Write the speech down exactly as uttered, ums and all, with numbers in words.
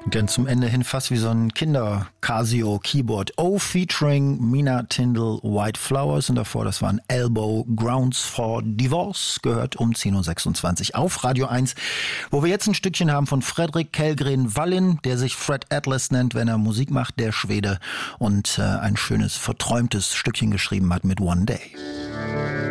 Denn zum Ende hin fast wie so ein Kinder-Casio-Keyboard. O featuring Mina Tindall, White Flowers. Und davor, das waren Elbow, Grounds for Divorce. Gehört um zehn Uhr sechsundzwanzig auf Radio eins. Wo wir jetzt ein Stückchen haben von Fredrik Kellgren Wallin, der sich Fred Atlas nennt, wenn er Musik macht, der Schwede. Und äh, ein schönes, verträumtes Stückchen geschrieben hat mit One Day.